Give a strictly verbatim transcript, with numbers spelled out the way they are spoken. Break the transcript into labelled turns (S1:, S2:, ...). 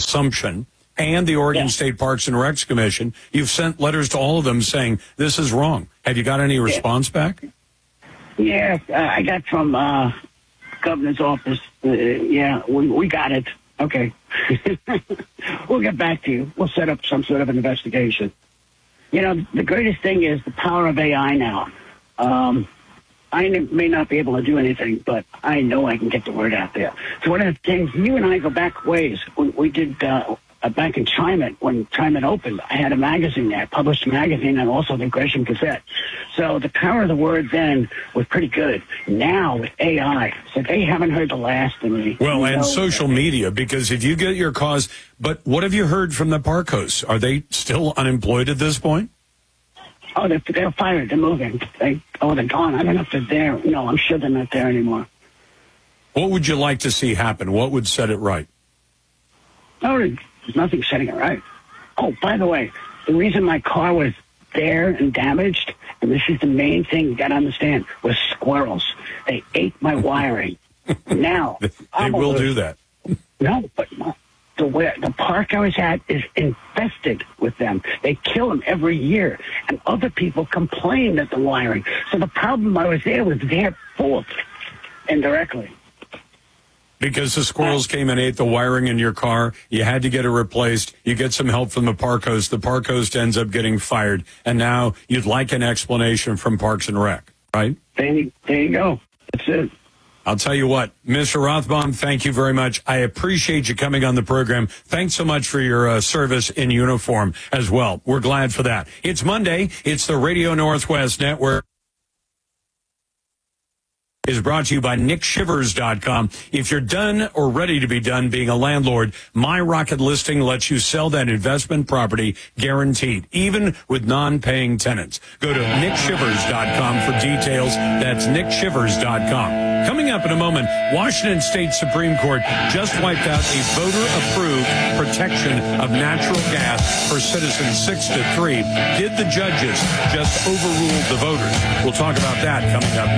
S1: assumption, and the Oregon
S2: Yeah.
S1: State Parks and Recs Commission. You've sent letters to all of them saying this is wrong. Have you got any response back?
S2: Yeah, uh, I got from uh, governor's office. Uh, yeah, we, we got it. Okay. We'll get back to you. We'll set up some sort of an investigation. You know, the greatest thing is the power of A I now. Um, I may not be able to do anything, but I know I can get the word out there. So one of the things, you and I go back ways. We, we did uh, back in Chimit, when Chimit opened, I had a magazine there, published a magazine, and also the Gresham Gazette. So the power of the word then was pretty good. Now with A I, so they haven't heard the last of me.
S1: Well, and
S2: know,
S1: social media, because if you get your cause, but what have you heard from the park hosts? Are they still unemployed at this point?
S2: Oh, they're, they're fired. They're moving. They, oh, they're gone. I don't know if they're there. No, I'm sure they're not there anymore.
S1: What would you like to see happen? What would set it right?
S2: No, there's nothing setting it right. Oh, by the way, the reason my car was there and damaged, and this is the main thing you got to understand, was squirrels. They ate my wiring. Now,
S1: they
S2: I'm
S1: will
S2: alert.
S1: do that.
S2: No, but no. The, where, the park I was at is infested with them. They kill them every year, and other people complain that the wiring. So the problem I was there was their fault, indirectly.
S1: Because the squirrels came and ate the wiring in your car, you had to get it replaced. You get some help from the park host. The park host ends up getting fired, and now you'd like an explanation from Parks and Rec, right?
S2: There, there you go. That's it.
S1: I'll tell you what, Mister Rothbaum, thank you very much. I appreciate you coming on the program. Thanks so much for your uh, service in uniform as well. We're glad for that. It's Monday. It's the Radio Northwest Network. Is brought to you by Nick Shivers dot com. If you're done or ready to be done being a landlord, My Rocket Listing lets you sell that investment property guaranteed, even with non-paying tenants. Go to Nick Shivers dot com for details. That's Nick Shivers dot com. Coming up in a moment, Washington State Supreme Court just wiped out a voter-approved protection of natural gas for citizens six to three. Did the judges just overrule the voters? We'll talk about that coming up next.